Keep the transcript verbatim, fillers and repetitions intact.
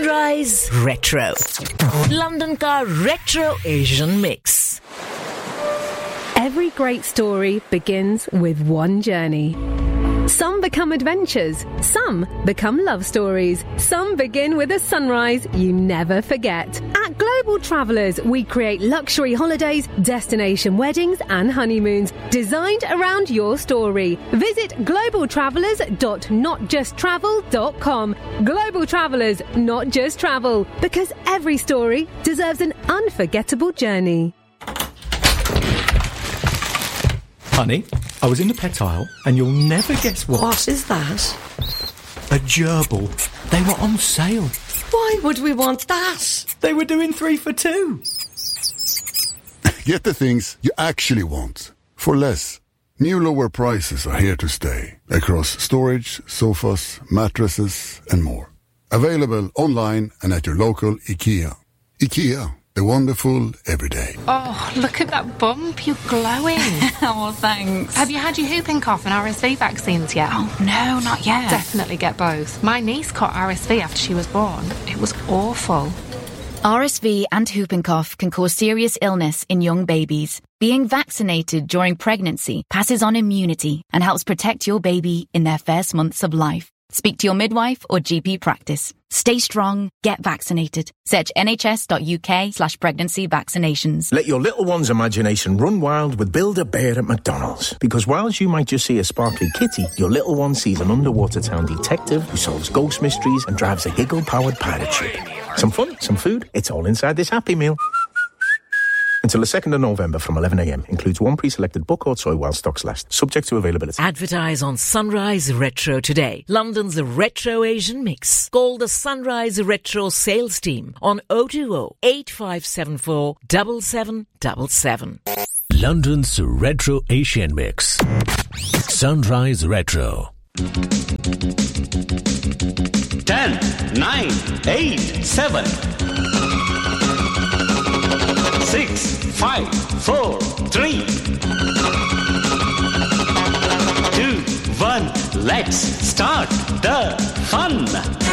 Sunrise Retro. London का Retro Asian Mix. Every great story begins with one journey. Some become adventures, some become love stories, some begin with a sunrise you never forget. At Global Travellers, we create luxury holidays, destination weddings and honeymoons designed around your story. Visit global travellers dot not just travel dot com. Global Travellers, not just travel, because every story deserves an unforgettable journey. Honey, I was in the pet aisle, and you'll never guess what. What is that? A gerbil. They were on sale. Why would we want that? They were doing three for two. Get the things you actually want for less. New lower prices are here to stay across storage, sofas, mattresses, and more. Available online and at your local IKEA. IKEA. The wonderful everyday. Oh, look at that bump. You're glowing. Oh, thanks. Have you had your whooping cough and R S V vaccines yet? Oh, no, not yet. Definitely get both. My niece caught R S V after she was born. It was awful. R S V and whooping cough can cause serious illness in young babies. Being vaccinated during pregnancy passes on immunity and helps protect your baby in their first months of life. Speak to your midwife or G P practice. Stay strong, get vaccinated. Search nhs.uk slash pregnancy vaccinations. Let your little one's imagination run wild with Build-A-Bear at McDonald's. Because whilst you might just see a sparkly kitty, your little one sees an underwater town detective who solves ghost mysteries and drives a giggle-powered pirate ship. Some fun, some food, it's all inside this Happy Meal. Until the second of November from eleven a m. Includes one pre-selected book or toy while stocks last. Subject to availability. Advertise on Sunrise Retro today. London's Retro Asian Mix. Call the Sunrise Retro sales team on oh two oh, eight five seven four, seven seven seven seven. London's Retro Asian Mix. Sunrise Retro. ten, nine, eight, seven. Six, five, four, three, two, one. Let's start the fun.